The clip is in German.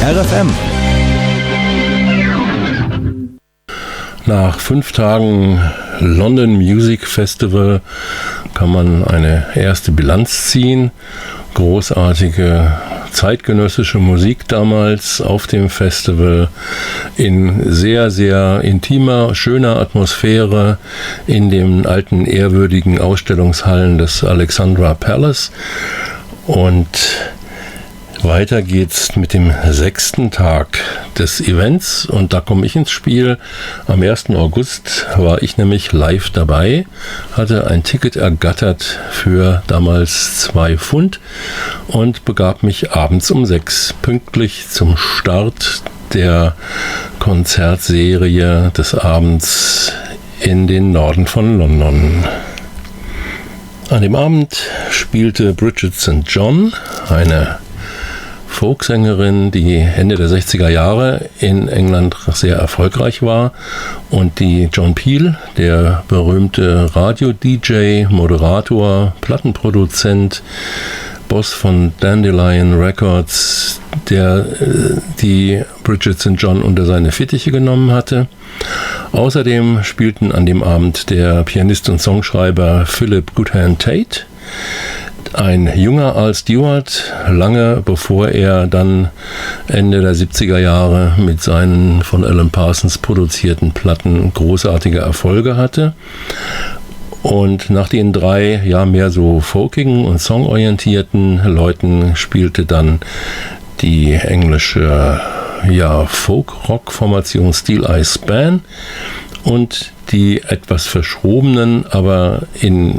RFM. Nach 5 Tagen London Music Festival kann man eine erste Bilanz ziehen. Großartige zeitgenössische Musik damals auf dem Festival in sehr, sehr intimer, schöner Atmosphäre in den alten, ehrwürdigen Ausstellungshallen des Alexandra Palace. Und weiter geht's mit dem 6. Tag des Events und da komme ich ins Spiel. Am 1. August war ich nämlich live dabei, hatte ein Ticket ergattert für damals 2 Pfund und begab mich abends um 6 pünktlich zum Start der Konzertserie des Abends in den Norden von London. An dem Abend spielte Bridget St. John, eine Folksängerin, die Ende der 60er Jahre in England sehr erfolgreich war und die John Peel, der berühmte Radio-DJ, Moderator, Plattenproduzent, Boss von Dandelion Records, der die Bridget St. John unter seine Fittiche genommen hatte. Außerdem spielten an dem Abend der Pianist und Songschreiber Philip Goodhand Tate, ein junger Al Stewart, lange bevor er dann Ende der 70er Jahre mit seinen von Alan Parsons produzierten Platten großartige Erfolge hatte. Und nach den 3 mehr so folkigen und songorientierten Leuten spielte dann die englische Folk-Rock-Formation Steel Eye Span und die etwas verschrobenen, aber in